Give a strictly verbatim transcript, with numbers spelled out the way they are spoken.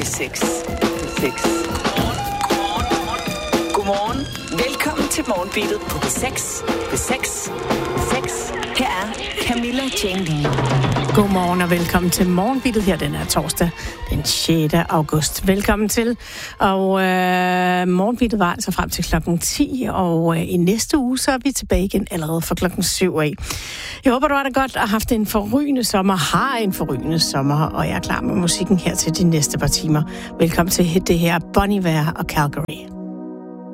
seks. seks. Godmorgen. Velkommen til Morgenbeatet på B seks. B seks. seks. Her er Camilla Jane Lea. Godmorgen og velkommen til Morgenbeatet her den her torsdag, den sjette august. Velkommen til. Og øh, Morgenbeatet var altså frem til klokken ti, og øh, i næste uge så er vi tilbage igen allerede fra klokken syv af. Jeg håber, du har det godt og haft en forrygende sommer, har en forrygende sommer, og jeg er klar med musikken her til de næste par timer. Velkommen til det her Bon Iver og Calgary.